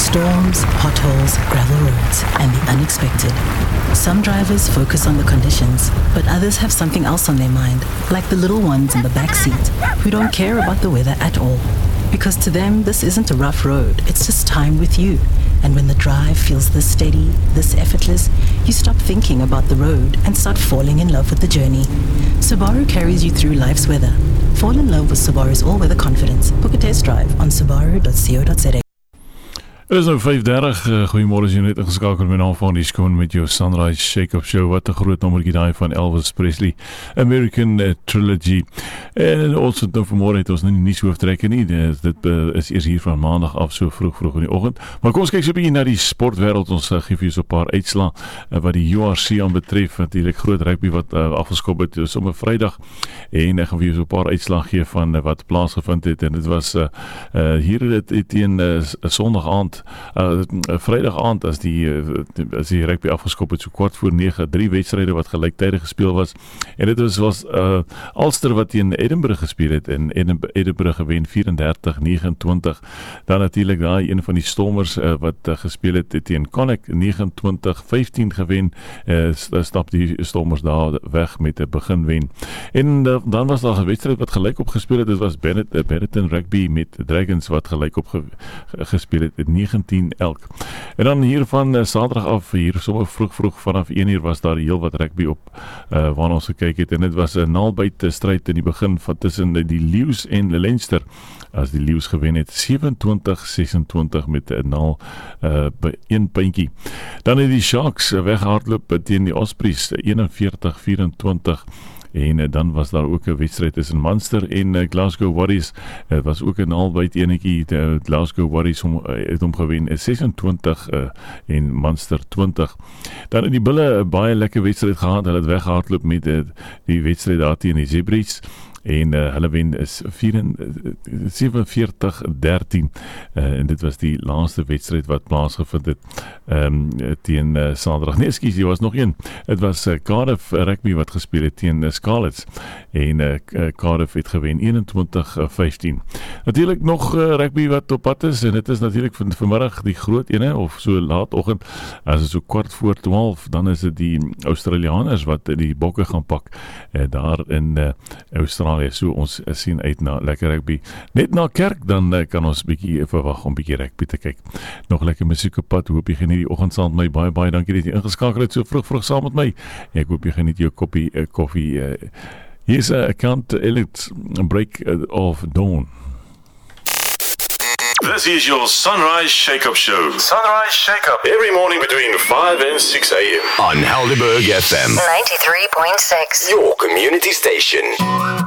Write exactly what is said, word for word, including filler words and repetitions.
Storms, potholes, gravel roads, and the unexpected. Some drivers focus on the conditions, but others have something else on their mind, like the little ones in the back seat, who don't care about the weather at all. Because to them, this isn't a rough road, it's just time with you. And when the drive feels this steady, this effortless, you stop thinking about the road and start falling in love with the journey. Subaru carries you through life's weather. Fall in love with Subaru's all-weather confidence. Book a test drive on subaru dot co dot za. Het is nou vyf dertig, uh, goeiemorgen, jy net ingeskakeld met naam van die skoon met jou Sunrise Shake-Up Show, wat 'n groot nommertjie daai van Elvis Presley, American uh, Trilogy. En ons het nou vanmorgen het ons nie nuus hooftrekke nie, dit, dit uh, is eers hier van maandag af, so vroeg vroeg in die oggend. Maar kom ons kyk so 'n bietjie na die sportwêreld, ons uh, gee vir jou so 'n paar uitslae uh, wat die U R C aan betref, natuurlik groot rugby wat uh, afgeskop het, dus sommer Vrydag, en ek gaan vir jou so 'n paar uitslae gee van uh, wat plaasgevind het, en dit was uh, uh, hier het, het teen uh, Sondag aand Uh, Vrydag aand as die, uh, as die rugby afgeskop het, so kwart voor nege, drie wedstryde wat gelyktydig gespeel was, en dit was, was uh, Ulster wat teen Edinburgh gespeel het, en Edinburgh gewen vierendertig negenentwintig, dan natuurlik daai een van die Stormers uh, wat uh, gespeel het teen Connacht, negenentwintig vyftien gewen, uh, stap die Stormers daar weg met 'n beginwen, en uh, dan was daar 'n wedstryd wat gelyk op gespeel het, dit was Bennet, Benetton Rugby met Dragons wat gelyk op ge, gespeel het, negentien elk. En dan hier van uh, Saterdag af, hier sommer vroeg vroeg vanaf een uur was daar heel wat rugby op uh, waar ons gekyk het, en dit was 'n naalbyt stryd in die begin van tussen die Lions en Leinster, as die Lions gewen het sewenentwintig sesentwintig met 'n naal uh, by een puntjie. Dan het die Sharks weghardloop teen die Ospreys eenenveertig vyf-en-twintig. En uh, dan was daar ook 'n wedstryd tussen Munster en uh, Glasgow Warriors. Dit uh, was ook 'n naalbyt enetjie, uh, Glasgow Warriors om, uh, het hom gewen uh, sesentwintig uh, en Munster twintig. Dan in die Bulle 'n uh, baie lekker wedstryd gehad, hulle het weghardloop met uh, die wedstryd daar teen die Zebras. En uh, hulle wen is sewenveertig dertien, uh, en dit was die laaste wedstryd wat plaasgevind het um, teen uh, Saterdag. Nee, ekskuus, hier was nog een. Het was uh, Cardiff Rugby wat gespeel het teen uh, Scarlets, en uh, Cardiff het gewen eenentwintig vyftien. Natuurlik nog uh, rugby wat op pad is, en dit is natuurlik van vanmiddag die groot ene, of so laat oggend, as het so kwart voor twaalf, dan is dit die Australianers wat die bokke gaan pak, uh, daar in uh, Australië. So ons sien uit na lekker rugby. Net na kerk, dan uh, kan ons bietjie verwag om bietjie rugby te kyk. Nog lekker musiek op pad, hoop jy geniet die oggend saam met my, baie baie dankie dat jy ingeskakel het so vroeg vroeg saam met my. Ek hoop jy geniet jou koppie uh, koffie. Uh, Here's a account Elliot Break of Dawn. This is your Sunrise Shake-Up Show. Sunrise Shake-Up. Every morning between five and six a.m. on Helderberg F M. ninety-three point six. Your community station.